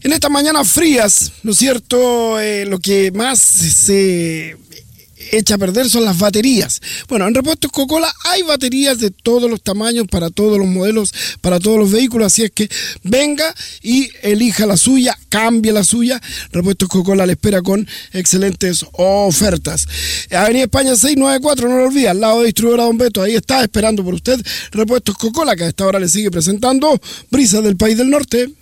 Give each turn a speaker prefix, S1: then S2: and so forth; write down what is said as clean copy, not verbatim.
S1: En estas mañanas frías, ¿no es cierto? Lo que más se echa a perder son las baterías. Bueno, en Repuestos Coca-Cola hay baterías de todos los tamaños, para todos los modelos, para todos los vehículos, así es que venga y elija la suya, cambie la suya. Repuestos Coca-Cola le espera con excelentes ofertas. Avenida España 694, no lo olvide, al lado de Distribuidora Don Beto, ahí está esperando por usted Repuestos Coca-Cola, que a esta hora le sigue presentando Brisas del País del Norte.